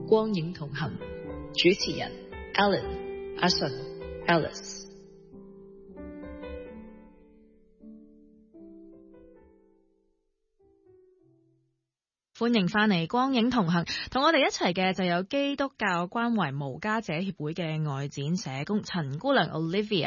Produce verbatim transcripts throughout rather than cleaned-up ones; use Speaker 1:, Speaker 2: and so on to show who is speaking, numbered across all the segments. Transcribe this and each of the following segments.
Speaker 1: 光影同行，主持人 Alan 阿信 Alice。
Speaker 2: 歡迎翻嚟光影同行，同我哋一齊嘅就有基督教關懷無家者協會嘅外展社工陳姑娘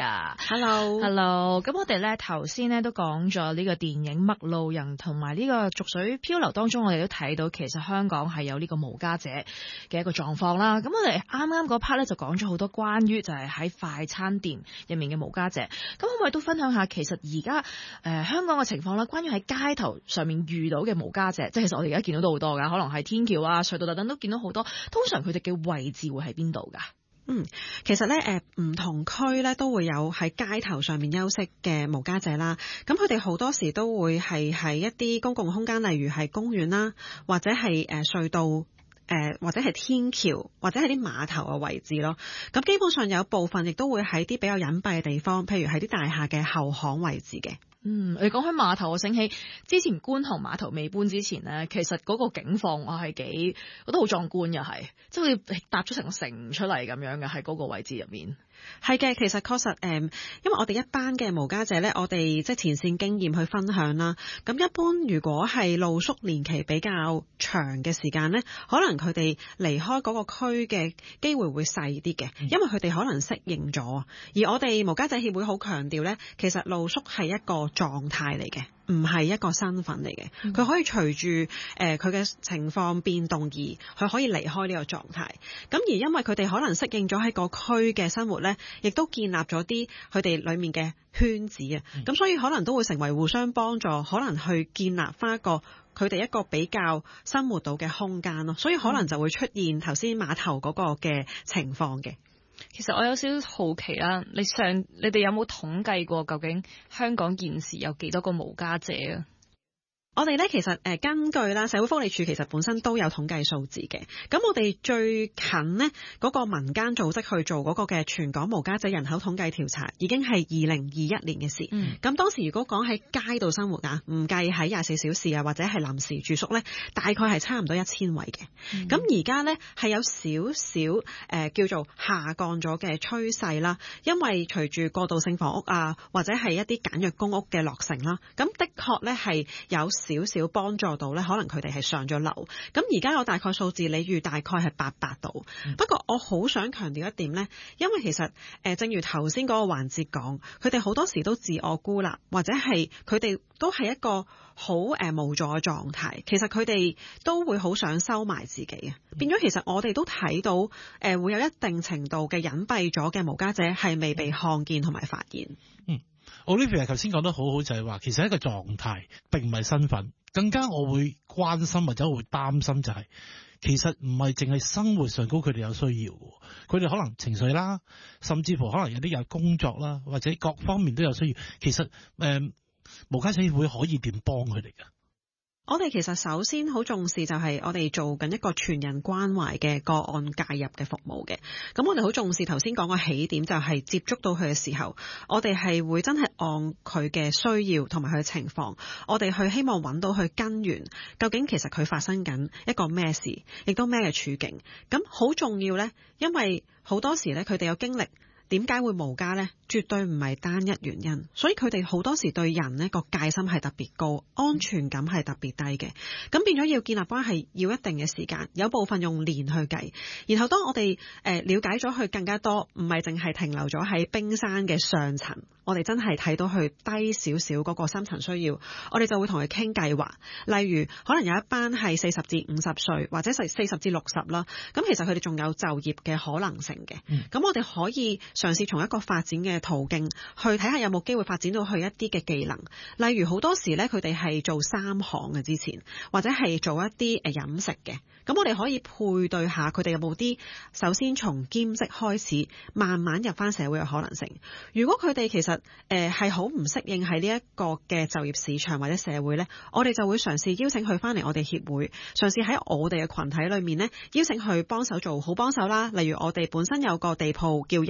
Speaker 2: Olivia。Hello，Hello。咁我哋咧頭先咧都講咗呢個電影《麥路人》同埋呢個《濁水漂流》當中，我哋都睇到其實香港係有呢個無家者嘅一個狀況啦。咁我哋啱啱嗰 part 咧就講咗好多關於就係喺快餐店入面嘅無家者。咁可唔可以都分享下其實而家誒香港嘅情況啦？關於喺街頭上面遇到嘅無家者，即係其實我哋而家見到都好多噶，可能係天橋啊、隧道等等都見到好多。通常佢哋嘅位置會喺邊度噶？
Speaker 3: 嗯，其實咧，誒、呃，唔同區咧都會有喺街頭上面休息嘅無家者啦。咁佢哋好多時都會係喺一啲公共空間，例如係公園啦，或者係誒、呃、隧道，誒、呃、或者係天橋，或者係啲碼頭嘅位置咯。咁基本上有部分亦都會喺啲比較隱蔽嘅地方，譬如係啲大廈嘅後巷位置嘅。
Speaker 2: 嗯，你講起碼頭，我醒起之前觀塘碼頭未搬之前呢，其實嗰個景況我係幾，我覺得好壯觀嘅，係即係好似搭咗成個城出嚟咁樣嘅，喺嗰個位置入面。
Speaker 3: 係嘅，其實確實誒、嗯，因為我哋一班嘅無家者咧，我哋即係前線經驗去分享啦。咁一般如果係露宿年期比較長嘅時間咧，可能佢哋離開嗰個區嘅機會會細啲嘅，因為佢哋可能適應咗。而我哋無家者協會好強調咧，其實露宿係一個狀態嚟嘅，唔係一個身份嚟嘅。佢、嗯、可以隨住誒佢嘅情況變動而佢可以離開呢個狀態。咁而因為佢哋可能適應咗喺個區嘅生活咧，亦都建立咗啲佢哋裡面嘅圈子啊。咁、嗯、所以可能都會成為互相幫助，可能去建立翻一個佢哋一個比較生活到嘅空間咯。所以可能就會出現頭先碼頭嗰個嘅情況嘅。
Speaker 4: 其實我有少少好奇啦，你上你哋有冇統計過究竟香港現時有幾多個無家者啊？
Speaker 3: 我哋咧其實誒根據啦，社會福利署其實本身都有統計數字嘅。咁我哋最近呢嗰個民間組織去做嗰個嘅全港無家者人口統計調查，已經係二零二一年嘅事。咁、嗯、當時如果講喺街道生活啊，唔計喺廿四小時啊或者係臨時住宿咧，大概係差唔多一千位嘅。咁而家咧係有少少誒叫做下降咗嘅趨勢啦，因為隨住過渡性房屋啊或者係一啲簡約公屋嘅落成啦，咁的確咧係有少少幫助到咧，可能佢哋係上咗樓。咁而家有大概數字，你預大概係八百度。嗯、不過我好想強調一點咧，因為其實誒、呃，正如頭先嗰個環節講，佢哋好多時都自我孤立，或者係佢哋都係一個好誒、呃、無助嘅狀態。其實佢哋都會好想收埋自己啊。嗯、變咗，其實我哋都睇到誒、呃，會有一定程度嘅隱蔽咗嘅無家者係未被看見同埋發現。
Speaker 5: 嗯。Olivia 頭先講得好好，就係話其實係一個狀態，並唔係身份。更加我會關心或者我會擔心就係、是，其實唔係淨係生活上高佢哋有需要，佢哋可能情緒啦，甚至乎可能有啲有工作啦，或者各方面都有需要。其實誒、呃，無家者會可以點幫佢哋㗎？
Speaker 3: 我哋其實首先好重視就係我哋做緊一個全人關懷嘅個案介入嘅服務嘅。咁我哋好重視頭先講個起點就係接觸到佢嘅時候，我哋係會真係按佢嘅需要同埋佢嘅情況，我哋去希望揾到佢根源，究竟其實佢發生緊一個咩事，亦都咩嘅處境。咁好重要呢，因為好多時呢，佢哋有經歷。點解會無家呢？絕對唔係單一原因，所以佢哋好多時對人呢個戒心係特別高，安全感係特別低嘅。咁變咗要建立關係要一定嘅時間，有部分用年去計。然後當我哋誒、呃、了解咗佢更加多，唔係淨係停留咗喺冰山嘅上層，我哋真係睇到佢低少少嗰個深層需要，我哋就會同佢傾計劃。例如可能有一班係四十至五十歲，或者係四十至六十啦。咁其實佢哋仲有就業嘅可能性嘅。咁、嗯、我哋可以嘗試從一個發展嘅途徑去睇下有冇機會發展到去一啲嘅技能，例如好多時咧佢哋係做三行嘅之前，或者係做一啲誒飲食嘅，咁我哋可以配對下佢哋有冇啲首先從兼職開始，慢慢入翻社會嘅可能性。如果佢哋其實誒係好唔適應喺呢一個嘅就業市場或者社會咧，我哋就會嘗試邀請佢翻嚟我哋協會，嘗試喺我哋嘅群體裏面咧邀請佢幫手做好幫手啦。例如我哋本身有個地鋪叫有家。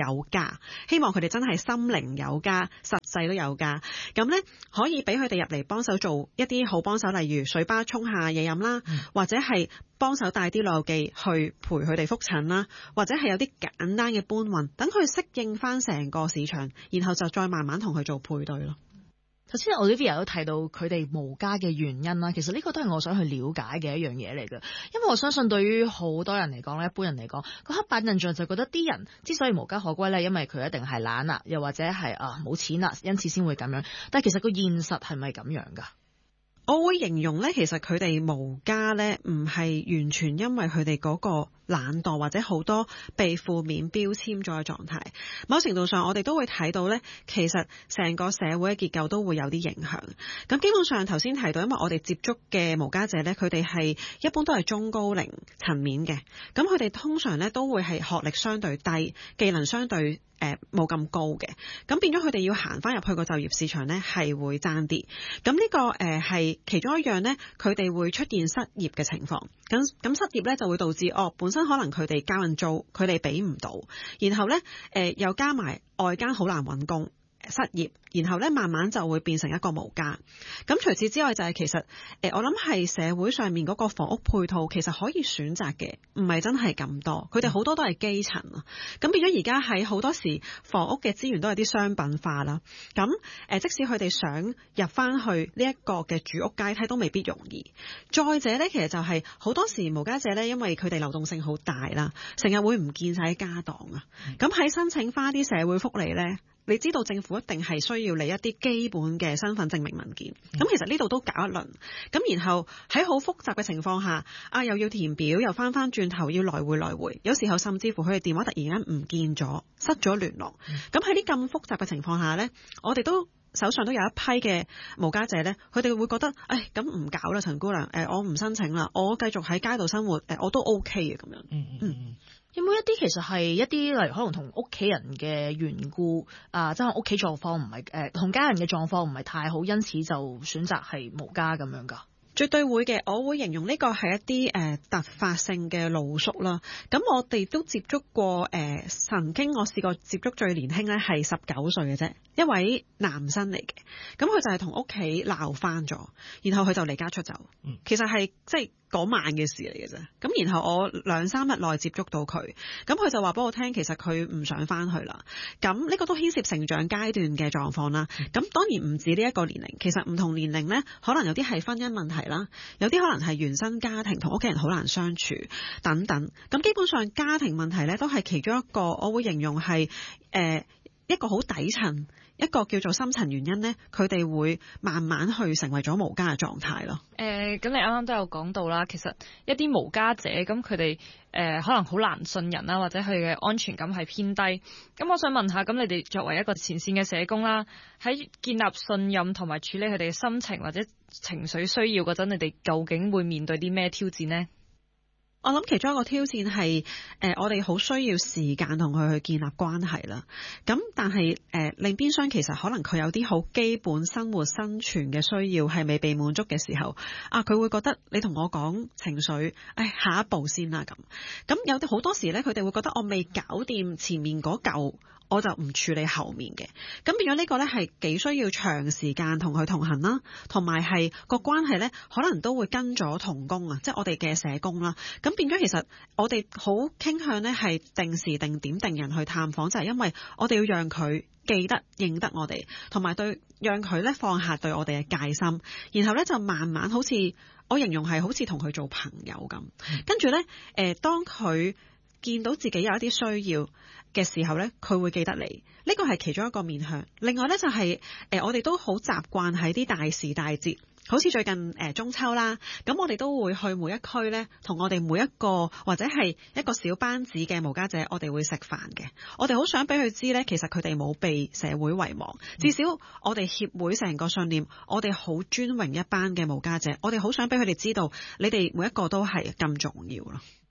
Speaker 3: 家，希望佢哋真係心靈有家，實際都有家。咁咧可以俾佢哋入嚟幫手做一啲好幫手，例如水吧沖下嘢飲啦，嗯、或者係幫手帶啲老友記去陪佢哋覆診啦，或者係有啲簡單嘅搬運，等佢適應翻成個市場，然後就再慢慢同佢做配對咯。
Speaker 2: 頭先 Olivia 都提到佢哋無家嘅原因啦，其實呢個都係我想去了解嘅一樣嘢嚟嘅，因為我相信對於好多人嚟講咧，一般人嚟講，個刻板印象就覺得啲人之所以無家可歸咧，因為佢一定係懶啦，又或者係啊冇錢啦，因此先會咁樣。但係其實個現實係咪咁樣㗎？
Speaker 3: 我會形容咧，其實佢哋無家咧，唔係完全因為佢哋嗰個懶惰或者好多被負面標籤咗嘅狀態。某程度上，我哋都會睇到咧，其實成個社會嘅結構都會有啲影響。咁基本上頭先提到，因為我哋接觸嘅無家者咧，佢哋係一般都係中高齡層面嘅。咁佢哋通常咧都會係學歷相對低，技能相對誒冇咁高嘅。咁變咗佢哋要行翻入去個就業市場咧，係會爭啲。咁呢個誒係其中一樣咧，佢哋會出現失業嘅情況。咁咁失業咧就會導致哦，本身可能佢哋交緊租，佢哋俾唔到，然後咧誒、呃、又加埋外間好難揾工。失業，然後咧慢慢就會變成一個無家。咁除此之外就係其實誒、呃、我諗係社會上面嗰個房屋配套其實可以選擇嘅，唔係真係咁多。佢哋好多都係基層啊。咁變咗而家喺好多時房屋嘅資源都有啲商品化啦。咁誒、呃、即使佢哋想入翻去呢一個嘅住屋階梯都未必容易。再者咧，其實就係、是、好多時無家者咧，因為佢哋流動性好大啦，成日會唔見晒家當啊。咁喺申請翻啲社會福利咧，你知道政府一定係需要你一啲基本嘅身份證明文件，咁、嗯、其實呢度都搞一輪，咁然後喺好複雜嘅情況下，啊又要填表，又翻翻轉頭要來回來回，有時候甚至乎佢嘅電話突然間唔見咗，失咗聯絡，咁喺啲咁複雜嘅情況下呢，我哋都手上都有一批嘅無家者呢，佢哋會覺得，唉，咁唔搞啦，陳姑娘，誒、呃、我唔申請啦，我繼續喺街道生活，誒、呃、我都 OK 嘅咁樣。
Speaker 5: 嗯嗯嗯。
Speaker 2: 有冇一啲其實係一啲例如可能同屋企人嘅緣故啊，即係屋企狀況唔係誒同家人嘅狀況唔係太好，因此就選擇係無家咁樣㗎？
Speaker 3: 絕對會嘅，我會形容呢個係一啲誒、呃、突發性嘅露宿啦。咁我哋都接觸過誒、呃，曾經我試過接觸最年輕咧係十九歲嘅啫，一位男生嚟嘅。咁佢就係同屋企鬧翻咗，然後佢就離家出走。嗯、其實係即係嗰晚嘅事嚟嘅啫。咁然後我兩三日內接觸到佢，咁佢就話俾我聽，其實佢唔想翻去啦。咁呢個都牽涉成長階段嘅狀況啦。咁、嗯、當然唔止呢一個年齡，其實唔同年齡咧，可能有啲係婚姻問題啦，有啲可能係原生家庭同屋企人好難相處等等。咁基本上家庭問題咧都係其中一個，我會形容係誒、呃、一個好底層，一個叫做深層原因咧，佢哋會慢慢去成為咗無家嘅狀態咯。
Speaker 4: 誒、呃，咁你啱啱都有講到啦，其實一啲無家者咁佢哋誒可能好難信人啦，或者佢嘅安全感係偏低。咁我想問下，咁你哋作為一個前線嘅社工啦，喺建立信任同埋處理佢哋嘅心情或者情緒需要嗰陣，你哋究竟會面對啲咩挑戰呢？
Speaker 3: 我諗其中一個挑戰係，誒、呃，我哋好需要時間同佢去建立關係啦。咁但係，誒、呃，另邊廂其實可能佢有啲好基本生活生存嘅需要係未被滿足嘅時候，啊，佢會覺得你同我講情緒，誒，下一步先啦咁。咁有啲好多時咧，佢哋會覺得我未搞掂前面嗰嚿，我就唔處理後面嘅。咁變咗呢個咧係幾需要長時間同佢同行啦，同埋係個關係咧，可能都會跟咗同工啊，即係我哋嘅社工啦。咁變咗其實我哋好傾向咧係定時定點定人去探訪，就係因為我哋要讓佢記得認得我哋，同埋對讓佢咧放下對我哋嘅戒心，然後咧就慢慢好似我形容係好似同佢做朋友咁。跟住咧誒，當佢見到自己有一啲需要嘅時候咧，佢會記得你。呢個係其中一個面向。另外咧就係、是、誒、呃，我哋都好習慣喺啲大時大節，好似最近誒、呃、中秋啦，咁我哋都會去每一區咧，同我哋每一個或者係一個小班子嘅無家者，我哋會食飯嘅。我哋好想俾佢知咧，其實佢哋冇被社會遺忘。至少我哋協會成個信念，我哋好尊榮一班嘅無家者，我哋好想俾佢哋知道，你哋每一個都係咁重要咯。